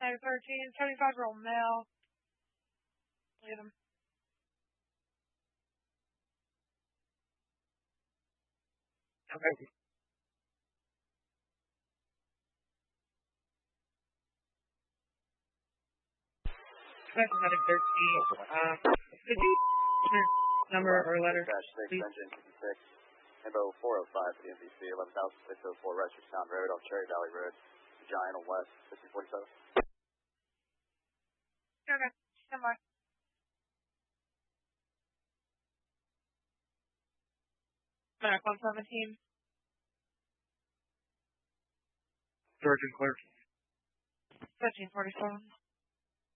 13, 75-year-old male. Lead him. Okay. Special Medic 13. Could you your number or letter, please? Engine 56, Info 405 for the MVC, 11,604 Richardstown Road off Cherry Valley Road, Giant West, 1547. Okay, stand by. Medic 117. Sergeant Clerk. 1547.